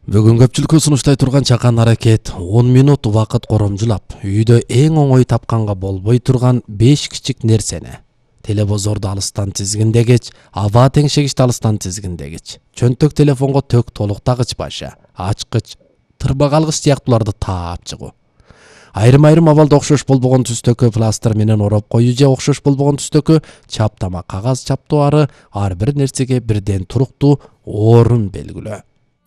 Бүгүн көпчүлүккө сунуштай турган чакан аракет 10 минут убакыт коромжулап, үйдө эң оңой тапканга болбой турган 5 кичик нерсени. Телебозорду алыстан тизгиндегич, аба теңшегичти алыстан тизгиндегич, чөнтөк телефонго төк толуктагыч башы, ачкыч, тырбак алгыч сыяктууларды таап чыгуу. Айрым абалда окшош болбогон түстөккө пластыр менен ороп коюу же окшош болбогон түстөккө чаптама кагаз чаптоо ар бир нерсеге бирден туруктуу орун белгилөө.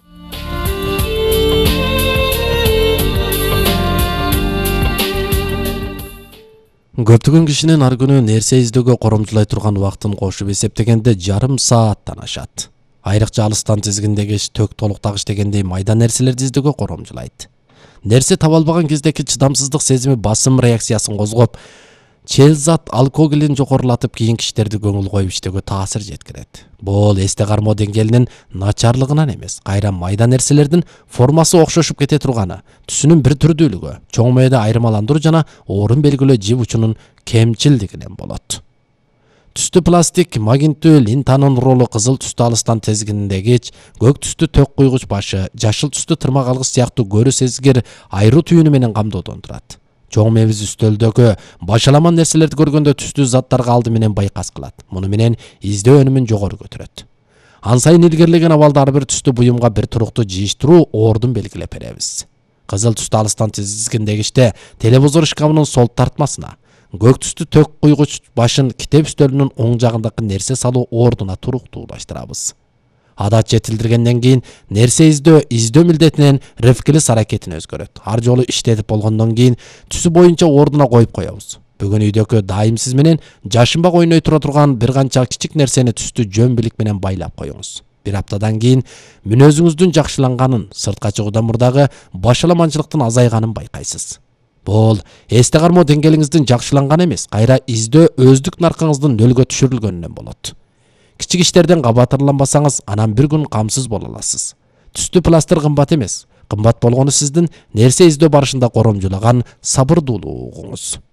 Көптөгөн кишинин ар күнү нерсе издөөгө коромжулай турган убактын кошуп эсептегенде жарым сааттан ашат. Айрыкча алыстан тизгиндегич, төк толуктагыч дегендей майда нерселерди издөөгө коромжулайт. Нерсе таба албаган кездеки чыдамсыздык сезими басым реакциясын козгоп, челзат алкоголин жогорулатып кийинки иштерди көңүл коюп иштөөгө таасир жеткирет. Бул эсте кармоо деңгээлинин начарлыгынан эмес, кайра майда нерселердин формасы окшошуп кете турганы, түсүнүн бир түрдүүлүгү, чоң мээде айырмаландыруу жана орун белгилөө жип учунун кемчилдигинен болот. Түстүү пластик, магниттүү лентанын ролу, кызыл түстүү алыстан тизгиндегич, көк түстүү төк куйгуч башы, жашыл түстүү тырмак алгыч сыяктуу көрүү сезгир айруу түйүнү менен камдоодон турат. Чоң мээбиз үстөлдөгү башаламан нерселерди көргөндө түстүү заттарга алды менен байкас кылат. Муну менен издөө өнүмүн жогору көтөрөт. Ан сайын илгерилеген абалда ар бир түстүү буюмга бир туруктуу жийиштирүү ордун белгилеп беребиз. Кызыл түстүү алыстан тизгиндегичте телевизор шкафынын сол тартмасына, көк түстүү төк куйгуч башын китеп үстөлүнүн оң жагындагы нерсе салуу ордуна туруктуулаштырабыз. Адат жетилдиргенден кийин нерсе издөө милдетинен рефлекс аракетине өзгөрөт. Ар жолу иштетип болгондон кийин түсү боюнча ордуна коюп коебуз. Бүгүн үйдөгү дайымсыз менен жашынбак ойной тура турган бир канча кичик нерсени түстүү жөн билик менен байлап коюңуз. Бир аптадан кийин мүнөзүңүздүн жакшыланганын, сыртка чыгуудан мурдагы башаламанчылыктын азайганын байкайсыз. Бул эсте кармоо деңгээлиңиздин жакшыланганы эмес, кайра издөө өздүк наркыңыздын нөлгө түшүрүлгөнүнөн болот. Кичик иштерден кабатырланбасаңыз, анан бир күн камсыз боло аласыз. Түстүү пластыр кымбат эмес. Кымбат болгону сиздин нерсе издөө барышында коромжулаган сабырдуулугуңуз.